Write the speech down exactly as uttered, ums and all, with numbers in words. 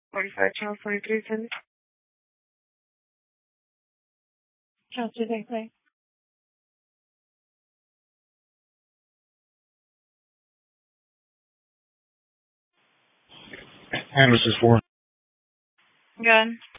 forty-five, channel forty-three, send it. Transfer that way. And this is for. Good.